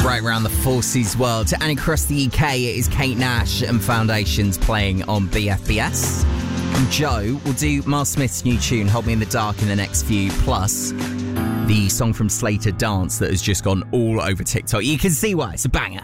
right around the Forces world. And across the UK, it is Kate Nash and Foundations playing on BFBS. And Joe will do Miles Smith's new tune, Hold Me in the Dark, in the next few, plus the song from Slater, Dance, that has just gone all over TikTok. You can see why, it's a banger.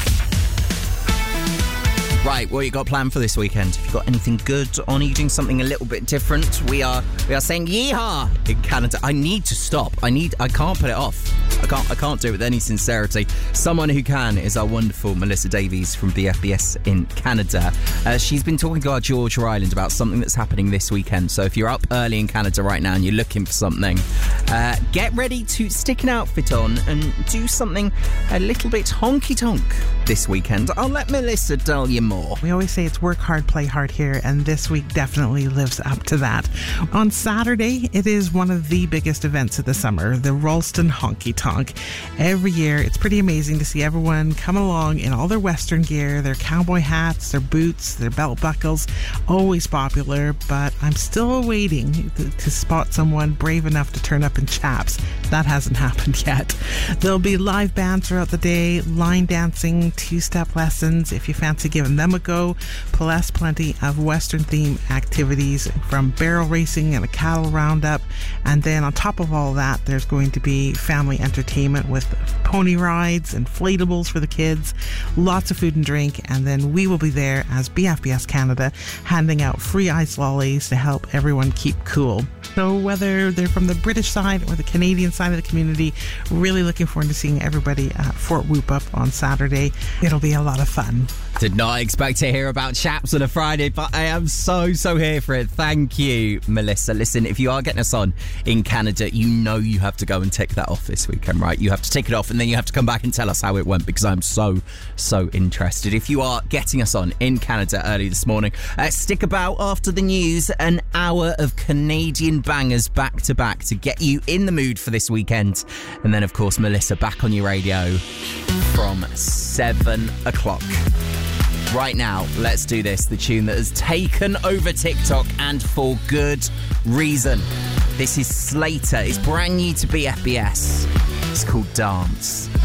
Right, what you got planned for this weekend? Have you got anything good on? Are you doing something a little bit different? We are saying yeehaw in Canada. I need to stop. I can't put it off. I can't do it with any sincerity. Someone who can is our wonderful Melissa Davies from BFBS in Canada. She's been talking to our Georgia Island about something that's happening this weekend. So if you're up early in Canada right now and you're looking for something, get ready to stick an outfit on and do something a little bit honky-tonk this weekend. I'll let Melissa tell you more. We always say it's work hard, play hard here, and this week definitely lives up to that. On Saturday, it is one of the biggest events of the summer, the Ralston Honky Tonk. Every year, it's pretty amazing to see everyone come along in all their Western gear, their cowboy hats, their boots, their belt buckles. Always popular, but I'm still waiting to spot someone brave enough to turn up in chaps. That hasn't happened yet. There'll be live bands throughout the day, line dancing, two-step lessons if you fancy giving them a go, plus plenty of Western theme activities from barrel racing and a cattle roundup. And then on top of all that, there's going to be family entertainment with pony rides, inflatables for the kids, lots of food and drink, and then we will be there as BFBS Canada handing out free ice lollies to help everyone keep cool. So whether they're from the British side or the Canadian side of the community, really looking forward to seeing everybody at Fort Whoop-Up on Saturday. It'll be a lot of fun. Did not expect to hear about chaps on a Friday, but I am so here for it. Thank you, Melissa. Listen, if you are getting us on in Canada, you know you have to go and tick that off this weekend, right? You have to tick it off and then you have to come back and tell us how it went, because I'm so interested. If you are getting us on in Canada early this morning, stick about after the news, an hour of Canadian bangers back to back to get you in the mood for this weekend. And then, of course, Melissa back on your radio from 7 o'clock. Right now, let's do this. The tune that has taken over TikTok, and for good reason. This is Slater. It's brand new to BFBS. It's called Dance.